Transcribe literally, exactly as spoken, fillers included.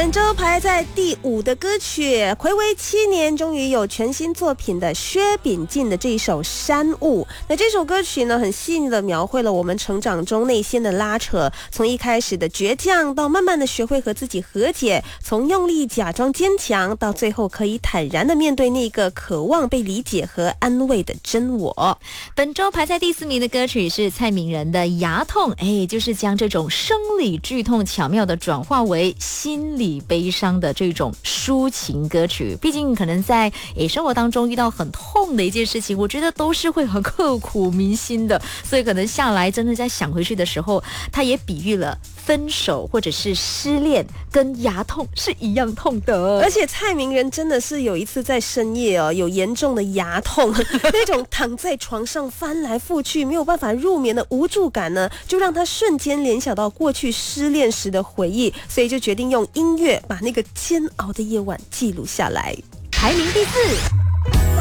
本周排在第五的歌曲，睽违七年终于有全新作品的薛秉静的这一首《山雾》。那这首歌曲呢，很细腻的描绘了我们成长中内心的拉扯，从一开始的倔强到慢慢的学会和自己和解，从用力假装坚强到最后可以坦然的面对那个渴望被理解和安慰的真我。 本周排在第四名的歌曲是蔡明仁的《牙痛》，哎，就是将这种生理剧痛巧妙的转化为心理悲伤的这种抒情歌曲。毕竟可能在诶生活当中遇到很痛的一件事情，我觉得都是会很刻骨铭心的，所以可能下来真的在想回去的时候，他也比喻了分手或者是失恋跟牙痛是一样痛的。 而且蔡明仁真的是有一次在深夜哦，有严重的牙痛那种躺在床上翻来覆去没有办法入眠的无助感呢，就让他瞬间联想到过去失恋时的回忆，所以就决定用音乐把那个煎熬的夜晚记录下来。 排名第四。